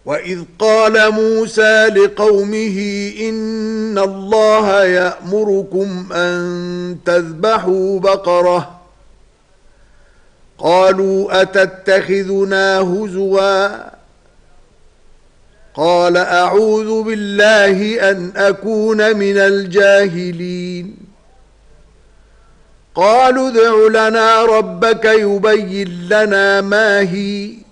وَإِذْ قَالَ مُوسَى لِقَوْمِهِ إِنَّ اللَّهَ يَأْمُرُكُمْ أَن تَذْبَحُوا بَقَرَةً قَالُوا أَتَتَّخِذُنَا هُزُوًا قَالَ أَعُوذُ بِاللَّهِ أَنْ أَكُونَ مِنَ الْجَاهِلِينَ قَالُوا ادْعُ لَنَا رَبَّكَ يُبَيِّن لَّنَا مَا هِيَ